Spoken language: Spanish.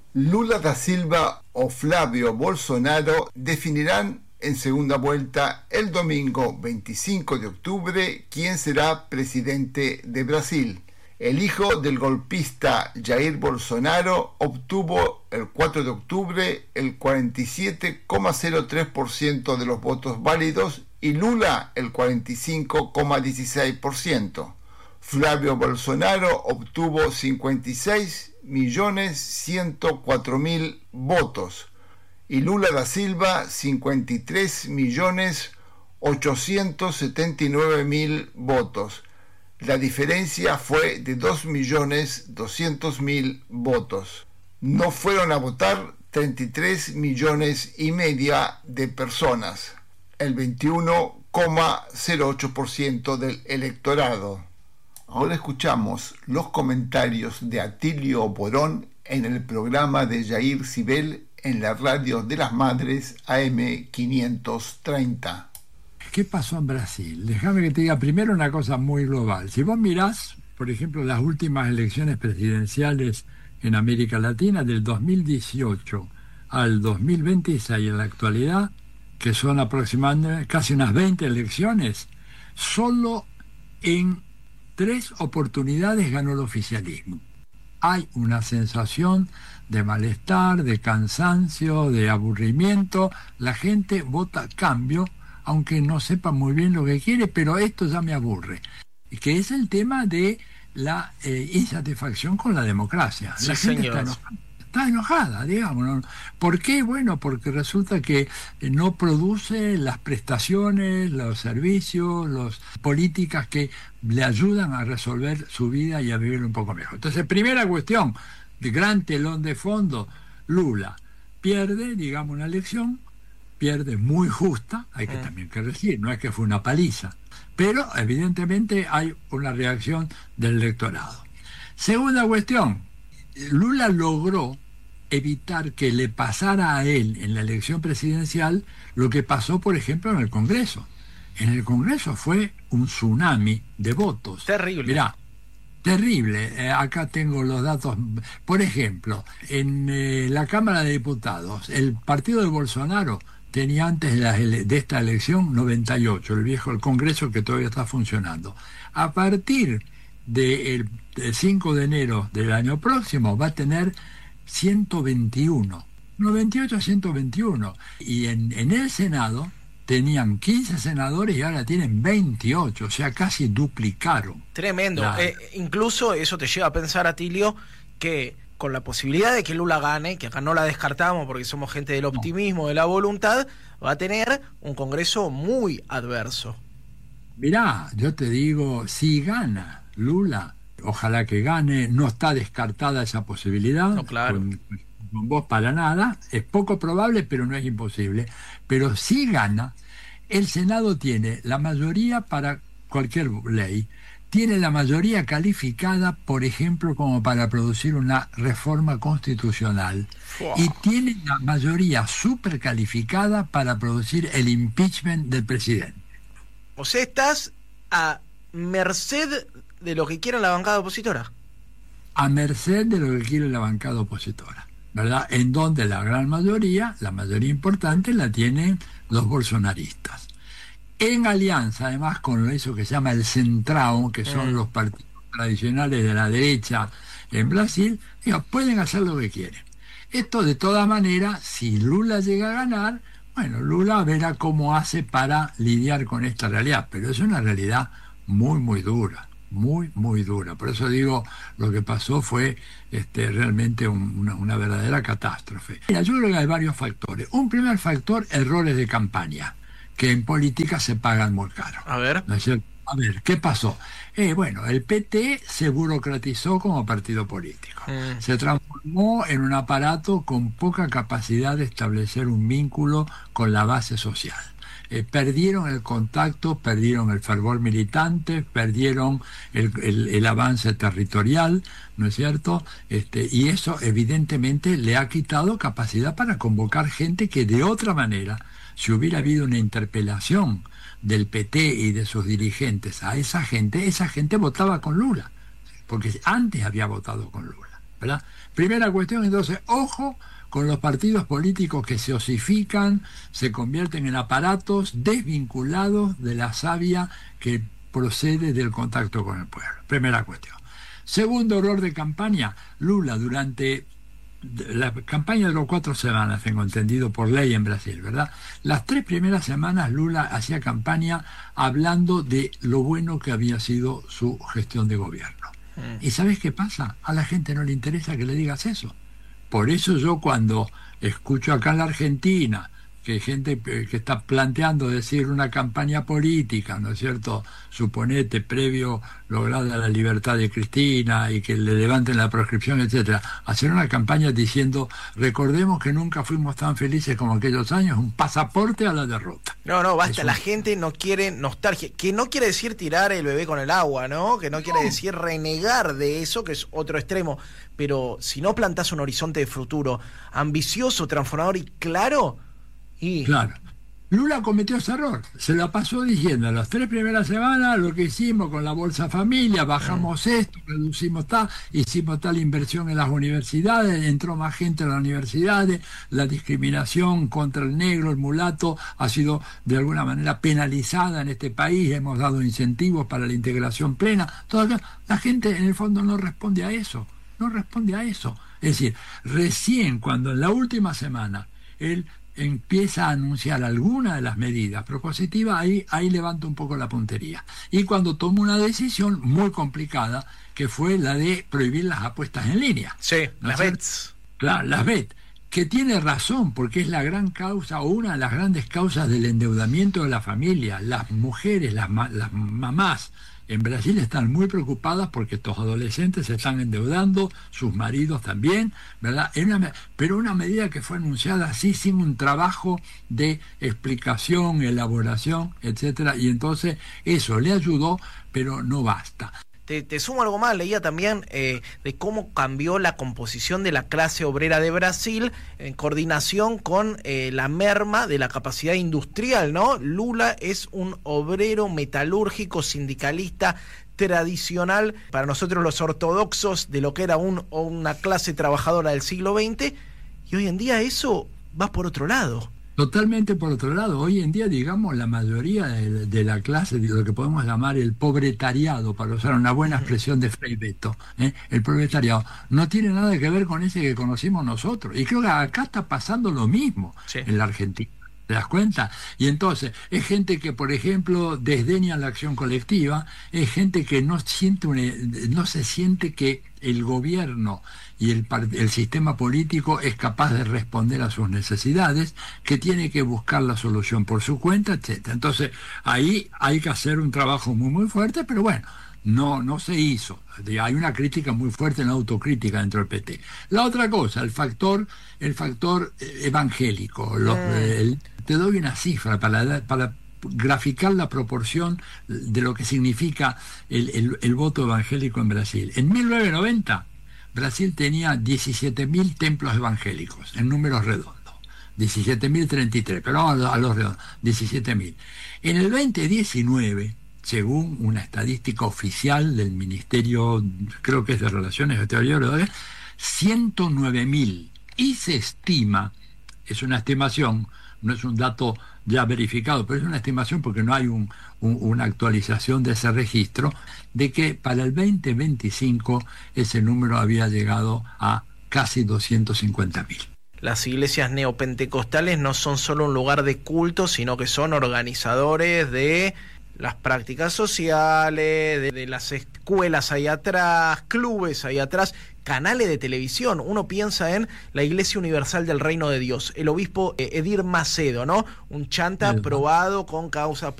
Lula da Silva o Flávio Bolsonaro definirán en segunda vuelta el domingo 25 de octubre quién será presidente de Brasil. El hijo del golpista Jair Bolsonaro obtuvo el 4 de octubre el 47,03% de los votos válidos y Lula el 45,16%. Flávio Bolsonaro obtuvo 56.104.000 votos y Lula da Silva 53.879.000 votos. La diferencia fue de 2.200.000 votos. No fueron a votar 33,5 millones de personas, el 21,08% del electorado. Ahora escuchamos los comentarios de Atilio Borón en el programa de Jair Cibel en la radio de las Madres AM 530. ¿Qué pasó en Brasil? Déjame que te diga primero una cosa muy global. Si vos mirás, por ejemplo, las últimas elecciones presidenciales en América Latina del 2018 al 2026 en la actualidad, que son aproximadamente casi unas 20 elecciones, solo en 3 oportunidades ganó el oficialismo. Hay una sensación de malestar, de cansancio, de aburrimiento. La gente vota cambio, aunque no sepa muy bien lo que quiere, pero esto ya me aburre. Que es el tema de la insatisfacción con la democracia. Sí, la gente señor. está enojada, digamos, ¿no? ¿Por qué? Bueno, porque resulta que no produce las prestaciones, los servicios, las políticas que le ayudan a resolver su vida y a vivir un poco mejor. Entonces, primera cuestión, de gran telón de fondo, Lula pierde, digamos, una elección, pierde muy justa, hay que también que decir, no es que fue una paliza, pero evidentemente hay una reacción del electorado. Segunda cuestión, Lula logró evitar que le pasara a él en la elección presidencial lo que pasó, por ejemplo, en el Congreso. En el Congreso fue un tsunami de votos. Terrible. Mirá, terrible. Acá tengo los datos. Por ejemplo, en la Cámara de Diputados, el partido de Bolsonaro tenía antes de esta elección 98, el Congreso que todavía está funcionando. A partir del 5 de enero del año próximo va a tener 121, 98 a 121. Y en el Senado tenían 15 senadores y ahora tienen 28, o sea, casi duplicaron. Tremendo. Incluso eso te lleva a pensar, Atilio, que con la posibilidad de que Lula gane, que acá no la descartamos porque somos gente del optimismo, de la voluntad, va a tener un Congreso muy adverso. Mirá, yo te digo, si gana Lula, ojalá que gane, no está descartada esa posibilidad. No, claro. Con vos para nada, es poco probable, pero no es imposible. Pero si gana, el Senado tiene la mayoría para cualquier ley, tiene la mayoría calificada, por ejemplo, como para producir una reforma constitucional, y tiene la mayoría supercalificada para producir el impeachment del presidente. O sea, estás a merced de lo que quiera la bancada opositora. A merced de lo que quiere la bancada opositora, ¿verdad? En donde la gran mayoría, la mayoría importante, la tienen los bolsonaristas. En alianza, además, con eso que se llama el Centrão, que son los partidos tradicionales de la derecha en Brasil, pueden hacer lo que quieren. Esto, de todas maneras, si Lula llega a ganar, bueno, Lula verá cómo hace para lidiar con esta realidad, pero es una realidad muy, muy dura. Muy, muy dura. Por eso digo, lo que pasó fue realmente una verdadera catástrofe. Mira, yo creo que hay varios factores. Un primer factor, errores de campaña, que en política se pagan muy caro. A ver. ¿No es cierto? A ver, ¿qué pasó? Bueno, el PT se burocratizó como partido político. Se transformó en un aparato con poca capacidad de establecer un vínculo con la base social. Perdieron el contacto, perdieron el fervor militante, perdieron el avance territorial, ¿no es cierto? Y eso evidentemente le ha quitado capacidad para convocar gente que de otra manera, si hubiera habido una interpelación del PT y de sus dirigentes a esa gente votaba con Lula, porque antes había votado con Lula. ¿verdad? Primera cuestión, entonces, ojo con los partidos políticos que se osifican, se convierten en aparatos desvinculados de la savia que procede del contacto con el pueblo. Primera cuestión. Segundo error de campaña, Lula durante la campaña duró 4 semanas, tengo entendido, por ley en Brasil, ¿verdad? Las 3 primeras semanas Lula hacía campaña hablando de lo bueno que había sido su gestión de gobierno. ¿Y sabes qué pasa? A la gente no le interesa que le digas eso. Por eso yo cuando escucho acá en la Argentina que hay gente que está planteando decir una campaña política, ¿no es cierto?, suponete, previo lograda la libertad de Cristina y que le levanten la proscripción, etcétera, hacer una campaña diciendo, recordemos que nunca fuimos tan felices como aquellos años, un pasaporte a la derrota. No, basta, la gente no quiere nostalgia, que no quiere decir tirar el bebé con el agua, ¿no? Que no quiere decir renegar de eso, que es otro extremo, pero si no plantás un horizonte de futuro ambicioso, transformador y claro... Claro. Lula cometió ese error, se la pasó diciendo las 3 primeras semanas lo que hicimos con la Bolsa Familia, bajamos esto, reducimos tal, hicimos tal inversión en las universidades, entró más gente a las universidades, la discriminación contra el negro, el mulato, ha sido de alguna manera penalizada en este país, hemos dado incentivos para la integración plena, la gente en el fondo no responde a eso, es decir, recién cuando en la última semana él empieza a anunciar alguna de las medidas propositivas, ahí levanta un poco la puntería. Y cuando toma una decisión muy complicada, que fue la de prohibir las apuestas en línea. Sí, las bets. Claro, las bets. Que tiene razón, porque es la gran causa, o una de las grandes causas del endeudamiento de la familia. Las mujeres, las mamás, en Brasil están muy preocupadas porque estos adolescentes se están endeudando, sus maridos también, ¿verdad? Pero una medida que fue anunciada así, sin un trabajo de explicación, elaboración, etcétera, y entonces eso le ayudó, pero no basta. Te sumo algo más, leía también de cómo cambió la composición de la clase obrera de Brasil en coordinación con la merma de la capacidad industrial, ¿no? Lula es un obrero metalúrgico sindicalista tradicional para nosotros los ortodoxos de lo que era una clase trabajadora del siglo XX, y hoy en día eso va por otro lado. Totalmente por otro lado. Hoy en día, digamos, la mayoría de la clase, de lo que podemos llamar el pobretariado, para usar una buena expresión de Frei Beto, el pobretariado, no tiene nada que ver con ese que conocimos nosotros. Y creo que acá está pasando lo mismo en la Argentina. ¿Te das cuenta? Y entonces, es gente que, por ejemplo, desdeña la acción colectiva, es gente que no se siente que el gobierno y el sistema político es capaz de responder a sus necesidades, que tiene que buscar la solución por su cuenta, etcétera. Entonces, ahí hay que hacer un trabajo muy, muy fuerte, pero bueno, no se hizo. Hay una crítica muy fuerte en la autocrítica dentro del PT. La otra cosa, el factor evangélico. Te doy una cifra para graficar la proporción de lo que significa el voto evangélico en Brasil. En 1990, Brasil tenía 17.000 templos evangélicos, en números redondos. 17.033, pero vamos a los redondos, 17.000. En el 2019, según una estadística oficial del Ministerio, creo que es de Relaciones Exteriores, 109.000. Y se estima, es una estimación, no es un dato ya verificado, pero es una estimación porque no hay una actualización de ese registro, de que para el 2025 ese número había llegado a casi 250.000. Las iglesias neopentecostales no son solo un lugar de culto, sino que son organizadores de las prácticas sociales, de las escuelas ahí atrás, clubes ahí atrás, canales de televisión. Uno piensa en la Iglesia Universal del Reino de Dios, el obispo Edir Macedo, ¿no? Un chanta probado con causas